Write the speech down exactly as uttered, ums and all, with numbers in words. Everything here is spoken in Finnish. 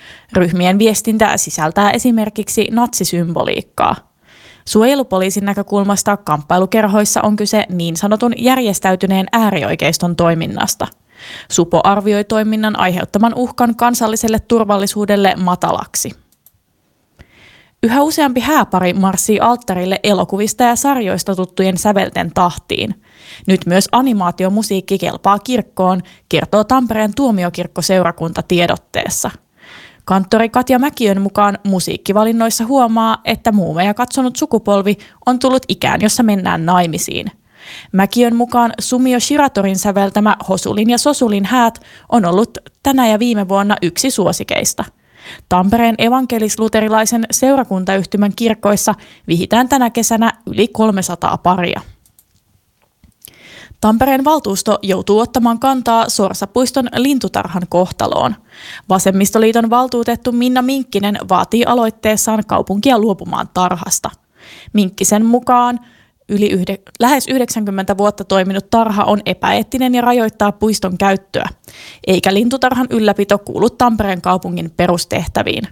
Ryhmien viestintä sisältää esimerkiksi natsisymboliikkaa. Suojelupoliisin näkökulmasta kamppailukerhoissa on kyse niin sanotun järjestäytyneen äärioikeiston toiminnasta. Supo arvioi toiminnan aiheuttaman uhkan kansalliselle turvallisuudelle matalaksi. Yhä useampi hääpari marssii alttarille elokuvista ja sarjoista tuttujen sävelten tahtiin. Nyt myös animaatiomusiikki kelpaa kirkkoon, kertoo Tampereen tuomiokirkkoseurakunta tiedotteessa. Kanttori Katja Mäkiön mukaan musiikkivalinnoissa huomaa, että muumeja katsonut sukupolvi on tullut ikään, jossa mennään naimisiin. Mäkiön mukaan Sumio Shiratorin säveltämä Hosulin ja Sosulin häät on ollut tänä ja viime vuonna yksi suosikeista. Tampereen evankelis-luterilaisen seurakuntayhtymän kirkoissa vihitään tänä kesänä yli kolmesataa paria. Tampereen valtuusto joutuu ottamaan kantaa Sorsapuiston lintutarhan kohtaloon. Vasemmistoliiton valtuutettu Minna Minkkinen vaatii aloitteessaan kaupunkia luopumaan tarhasta. Minkkisen mukaan yli yhde, lähes yhdeksänkymmentä vuotta toiminut tarha on epäeettinen ja rajoittaa puiston käyttöä, eikä lintutarhan ylläpito kuulu Tampereen kaupungin perustehtäviin.